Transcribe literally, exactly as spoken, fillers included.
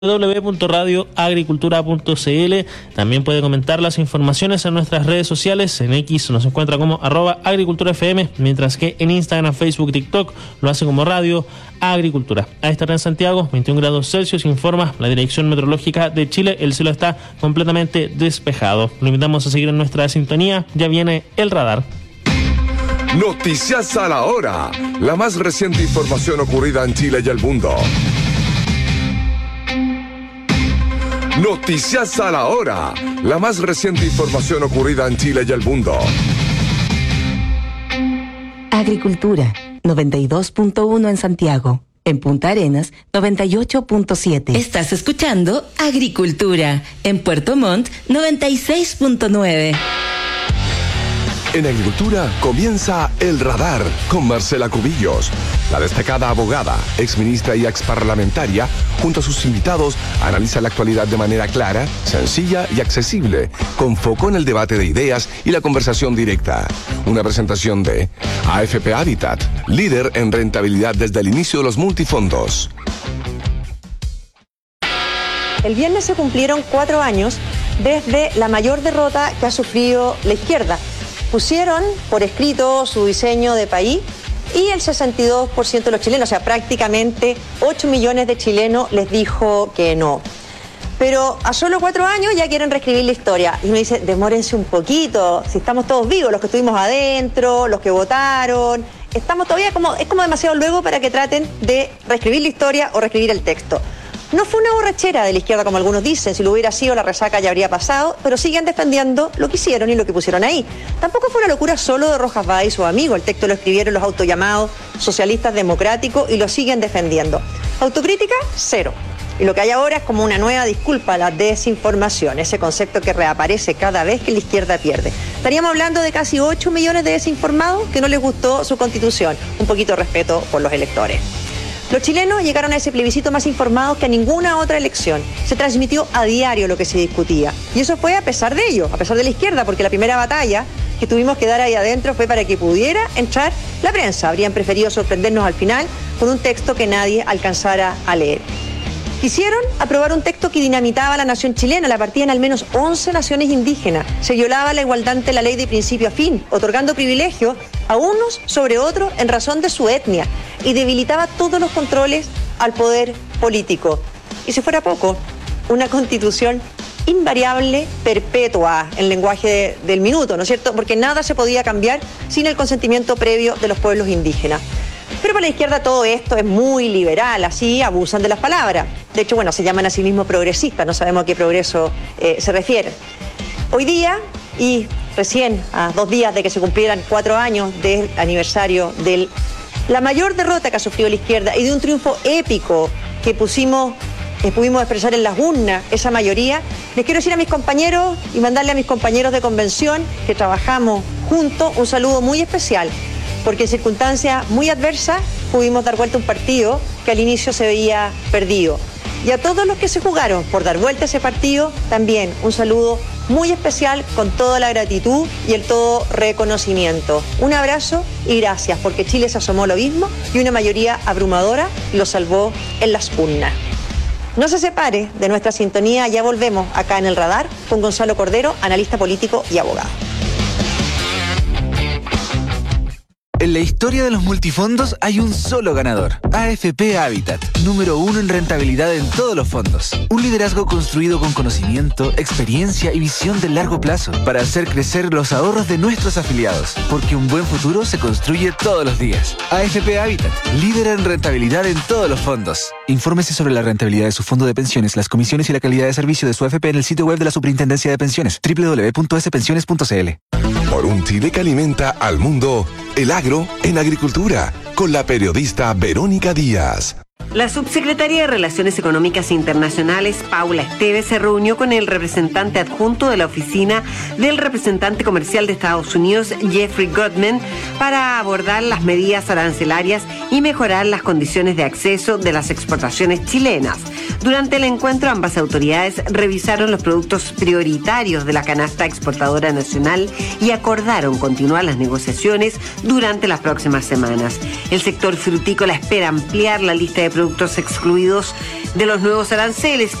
doble u doble u doble u punto radio agricultura punto c l. También puede comentar las informaciones en nuestras redes sociales. En X nos encuentra como arroba agriculturafm, mientras que en Instagram, Facebook y TikTok lo hace como Radio Agricultura. A esta hora en Santiago, veintiún grados Celsius, informa la Dirección Meteorológica de Chile. El cielo está completamente despejado. Lo invitamos a seguir en nuestra sintonía. Ya viene el radar. Noticias a la hora. La más reciente información ocurrida en Chile y el mundo. Noticias a la hora. La más reciente información ocurrida en Chile y el mundo. Agricultura, noventa y dos punto uno en Santiago. En Punta Arenas, noventa y ocho punto siete. Estás escuchando Agricultura. En Puerto Montt, noventa y seis punto nueve. En Agricultura comienza El Radar con Marcela Cubillos. La destacada abogada, exministra y exparlamentaria, junto a sus invitados, analiza la actualidad de manera clara, sencilla y accesible, con foco en el debate de ideas y la conversación directa. Una presentación de A F P Habitat, líder en rentabilidad desde el inicio de los multifondos. El viernes se cumplieron cuatro años desde la mayor derrota que ha sufrido la izquierda. Pusieron por escrito su diseño de país y el sesenta y dos por ciento de los chilenos, o sea, prácticamente ocho millones de chilenos les dijo que no. Pero a solo cuatro años ya quieren reescribir la historia. Y uno dice, demórense un poquito, si estamos todos vivos, los que estuvimos adentro, los que votaron, estamos todavía como, es como demasiado luego para que traten de reescribir la historia o reescribir el texto. No fue una borrachera de la izquierda, como algunos dicen. Si lo hubiera sido, la resaca ya habría pasado, pero siguen defendiendo lo que hicieron y lo que pusieron ahí. Tampoco fue una locura solo de Rojas Báez y sus amigos. El texto lo escribieron los autollamados socialistas democráticos y lo siguen defendiendo. Autocrítica, cero. Y lo que hay ahora es como una nueva disculpa a la desinformación, ese concepto que reaparece cada vez que la izquierda pierde. Estaríamos hablando de casi ocho millones de desinformados que no les gustó su constitución. Un poquito de respeto por los electores. Los chilenos llegaron a ese plebiscito más informados que a ninguna otra elección. Se transmitió a diario lo que se discutía. Y eso fue a pesar de ello, a pesar de la izquierda, porque la primera batalla que tuvimos que dar ahí adentro fue para que pudiera entrar la prensa. Habrían preferido sorprendernos al final con un texto que nadie alcanzara a leer. Quisieron aprobar un texto que dinamitaba a la nación chilena, la partida en al menos once naciones indígenas. Se violaba la igualdad ante la ley de principio a fin, otorgando privilegios a unos sobre otros en razón de su etnia y debilitaba todos los controles al poder político. Y si fuera poco, una constitución invariable, perpetua, en lenguaje de, del minuto, ¿no es cierto? Porque nada se podía cambiar sin el consentimiento previo de los pueblos indígenas. Pero para la izquierda todo esto es muy liberal, así abusan de las palabras. De hecho, bueno, se llaman a sí mismos progresistas, no sabemos a qué progreso eh, se refieren. Hoy día, y recién a dos días de que se cumplieran cuatro años del aniversario de la mayor derrota que ha sufrido la izquierda y de un triunfo épico que pusimos, que pudimos expresar en las urnas, esa mayoría, les quiero decir a mis compañeros y mandarle a mis compañeros de convención que trabajamos juntos un saludo muy especial. Porque en circunstancias muy adversas pudimos dar vuelta a un partido que al inicio se veía perdido. Y a todos los que se jugaron por dar vuelta a ese partido, también un saludo muy especial con toda la gratitud y el todo reconocimiento. Un abrazo y gracias, porque Chile se asomó lo mismo y una mayoría abrumadora lo salvó en las urnas. No se separe de nuestra sintonía, ya volvemos acá en El Radar con Gonzalo Cordero, analista político y abogado. En la historia de los multifondos hay un solo ganador, A F P Habitat, número uno en rentabilidad en todos los fondos. Un liderazgo construido con conocimiento, experiencia y visión de largo plazo para hacer crecer los ahorros de nuestros afiliados, porque un buen futuro se construye todos los días. A F P Habitat, líder en rentabilidad en todos los fondos. Infórmese sobre la rentabilidad de su fondo de pensiones, las comisiones y la calidad de servicio de su A F P en el sitio web de la Superintendencia de Pensiones, doble u doble u doble u punto ese pensiones punto c l. Por un Chile que alimenta al mundo, el agro en agricultura, con la periodista Verónica Díaz. La subsecretaria de Relaciones Económicas Internacionales, Paula Esteves, se reunió con el representante adjunto de la oficina del representante comercial de Estados Unidos, Jeffrey Goodman, para abordar las medidas arancelarias y mejorar las condiciones de acceso de las exportaciones chilenas. Durante el encuentro, ambas autoridades revisaron los productos prioritarios de la canasta exportadora nacional y acordaron continuar las negociaciones durante las próximas semanas. El sector frutícola espera ampliar la lista de de productos excluidos de los nuevos aranceles.